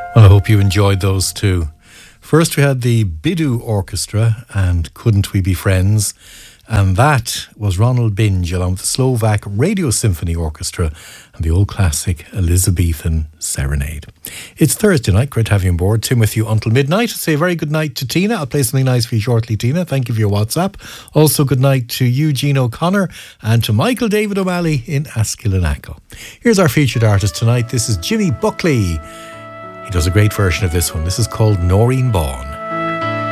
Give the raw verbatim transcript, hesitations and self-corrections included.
Well, I hope you enjoyed those too. First, we had the Biddu Orchestra and Couldn't We Be Friends? And that was Ronald Binge along with the Slovak Radio Symphony Orchestra and the old classic Elizabethan Serenade. It's Thursday night. Great to have you on board. Tim with you until midnight. Say a very good night to Tina. I'll play something nice for you shortly, Tina. Thank you for your WhatsApp. Also, good night to Eugene O'Connor and to Michael David O'Malley in Askilanaco. Here's our featured artist tonight. This is Jimmy Buckley. He does a great version of this one. This is called Noreen Bawn.